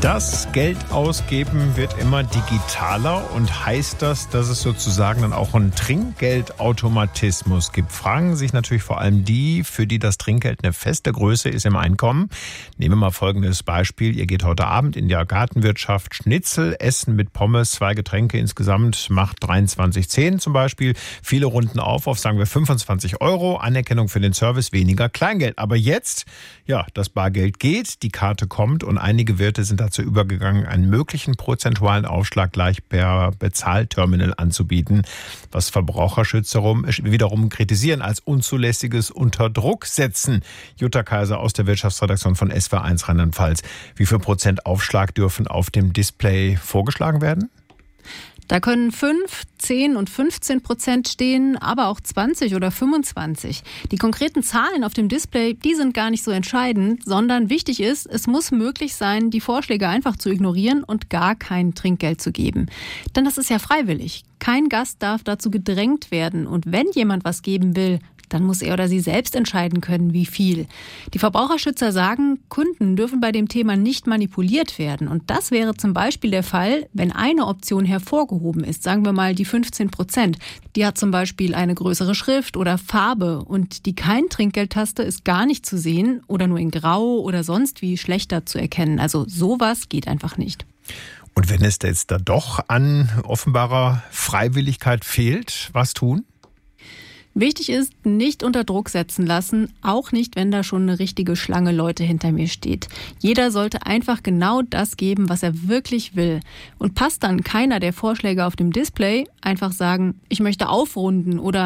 Das Geld ausgeben wird immer digitaler und heißt das, dass es sozusagen dann auch einen Trinkgeldautomatismus gibt? Fragen sich natürlich vor allem die, für die das Trinkgeld eine feste Größe ist im Einkommen. Nehmen wir mal folgendes Beispiel. Ihr geht heute Abend in die Gartenwirtschaft Schnitzel essen mit Pommes, 2 Getränke insgesamt macht 23,10 zum Beispiel. Viele runden auf, sagen wir 25 €, Anerkennung für den Service, weniger Kleingeld. Aber jetzt, ja, das Bargeld geht, die Karte kommt und einige Wirte sind dazu übergegangen, einen möglichen prozentualen Aufschlag gleich per Bezahlterminal anzubieten, was Verbraucherschützer wiederum kritisieren als unzulässiges Unterdrucksetzen. Jutta Kaiser aus der Wirtschaftsredaktion von SWR1 Rheinland-Pfalz. Wie viel Prozent Aufschlag dürfen auf dem Display vorgeschlagen werden? Da können 5, 10 und 15% stehen, aber auch 20 oder 25. Die konkreten Zahlen auf dem Display, die sind gar nicht so entscheidend, sondern wichtig ist, es muss möglich sein, die Vorschläge einfach zu ignorieren und gar kein Trinkgeld zu geben. Denn das ist ja freiwillig. Kein Gast darf dazu gedrängt werden. Und wenn jemand was geben will, dann muss er oder sie selbst entscheiden können, wie viel. Die Verbraucherschützer sagen, Kunden dürfen bei dem Thema nicht manipuliert werden. Und das wäre zum Beispiel der Fall, wenn eine Option hervorgehoben ist. Sagen wir mal die 15%. Die hat zum Beispiel eine größere Schrift oder Farbe. Und die Kein-Trinkgeld-Taste ist gar nicht zu sehen oder nur in Grau oder sonst wie schlechter zu erkennen. Also sowas geht einfach nicht. Und wenn es jetzt da doch an offenbarer Freiwilligkeit fehlt, was tun? Wichtig ist, nicht unter Druck setzen lassen, auch nicht, wenn da schon eine richtige Schlange Leute hinter mir steht. Jeder sollte einfach genau das geben, was er wirklich will. Und passt dann keiner der Vorschläge auf dem Display, einfach sagen, ich möchte aufrunden oder